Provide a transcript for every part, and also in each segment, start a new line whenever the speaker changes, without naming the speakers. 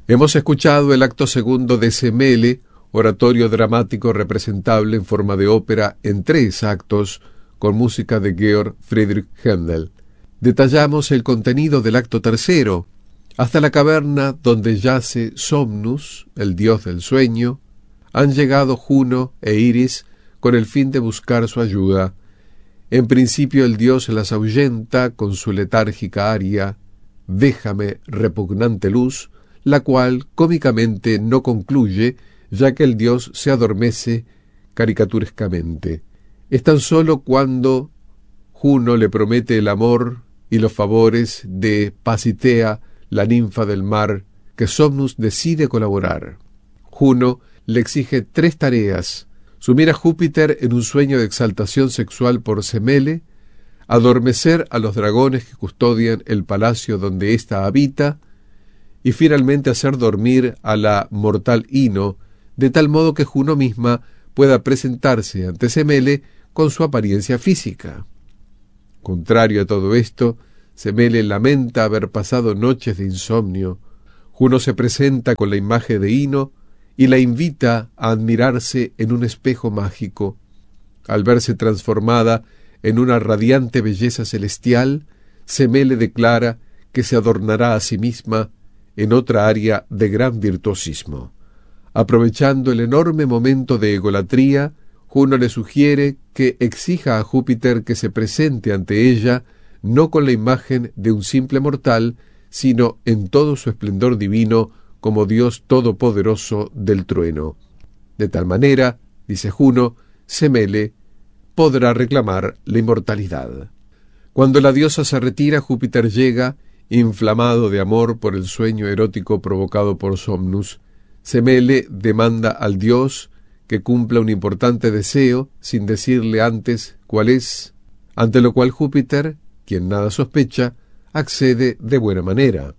Hemos escuchado el acto segundo de Semele, oratorio dramático representable en forma de ópera en 3 actos, con música de Georg Friedrich Händel. Detallamos el contenido del acto tercero, hasta la caverna donde yace Somnus, el dios del sueño. Han llegado Juno e Iris con el fin de buscar su ayuda. En principio el dios las ahuyenta con su letárgica aria, «Déjame, repugnante luz», la cual cómicamente no concluye, ya que el dios se adormece caricaturescamente. Es tan solo cuando Juno le promete el amor y los favores de Pasitea, la ninfa del mar, que Somnus decide colaborar. Juno le exige 3 tareas: sumir a Júpiter en un sueño de exaltación sexual por Semele, adormecer a los dragones que custodian el palacio donde ésta habita, y finalmente hacer dormir a la mortal Ino, de tal modo que Juno misma pueda presentarse ante Semele con su apariencia física. Contrario a todo esto, Semele lamenta haber pasado noches de insomnio. Juno se presenta con la imagen de Ino y la invita a admirarse en un espejo mágico. Al verse transformada en una radiante belleza celestial, Semele declara que se adornará a sí misma en otra área de gran virtuosismo. Aprovechando el enorme momento de egolatría, Juno le sugiere que exija a Júpiter que se presente ante ella no con la imagen de un simple mortal, sino en todo su esplendor divino como Dios todopoderoso del trueno. De tal manera, dice Juno, Semele podrá reclamar la inmortalidad. Cuando la diosa se retira, Júpiter llega, inflamado de amor por el sueño erótico provocado por Somnus. Semele demanda al dios que cumpla un importante deseo sin decirle antes cuál es, ante lo cual Júpiter, quien nada sospecha, accede de buena manera.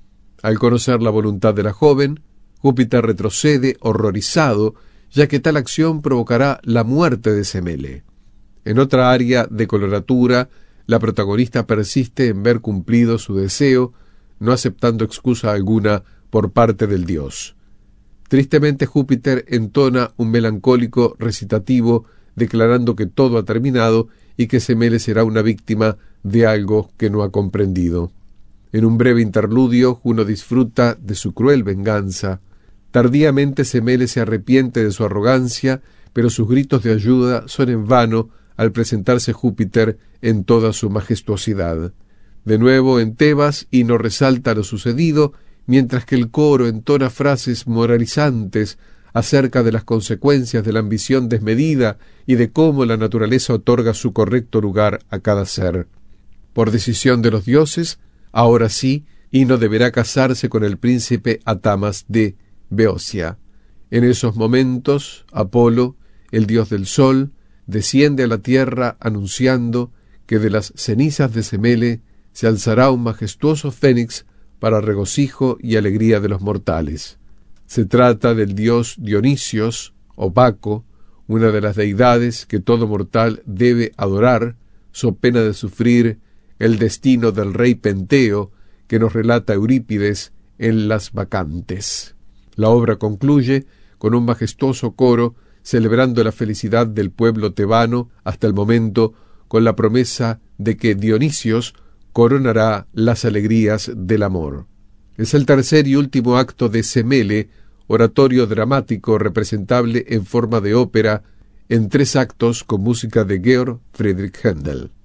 Al conocer la voluntad de la joven, Júpiter retrocede horrorizado, ya que tal acción provocará la muerte de Semele. En otra área de coloratura, la protagonista persiste en ver cumplido su deseo, no aceptando excusa alguna por parte del dios. Tristemente Júpiter entona un melancólico recitativo declarando que todo ha terminado y que Semele será una víctima de algo que no ha comprendido. En un breve interludio, Juno disfruta de su cruel venganza. Tardíamente Semele se arrepiente de su arrogancia, pero sus gritos de ayuda son en vano al presentarse Júpiter en toda su majestuosidad. De nuevo en Tebas, Ino resalta lo sucedido, mientras que el coro entona frases moralizantes acerca de las consecuencias de la ambición desmedida y de cómo la naturaleza otorga su correcto lugar a cada ser. Por decisión de los dioses, ahora sí, Ino deberá casarse con el príncipe Atamas de Beocia. En esos momentos, Apolo, el dios del sol, desciende a la tierra anunciando que de las cenizas de Semele se alzará un majestuoso fénix para regocijo y alegría de los mortales. Se trata del dios Dionisios, o Baco, una de las deidades que todo mortal debe adorar, so pena de sufrir el destino del rey Penteo, que nos relata Eurípides en Las Bacantes. La obra concluye con un majestuoso coro celebrando la felicidad del pueblo tebano hasta el momento, con la promesa de que Dionisios coronará las alegrías del amor. Es el tercer y último acto de Semele, oratorio dramático representable en forma de ópera en 3 actos con música de Georg Friedrich Händel.